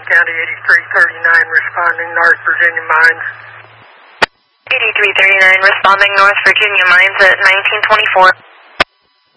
County 8339 responding North Virginia Mines. 8339 responding North Virginia Mines at 1924.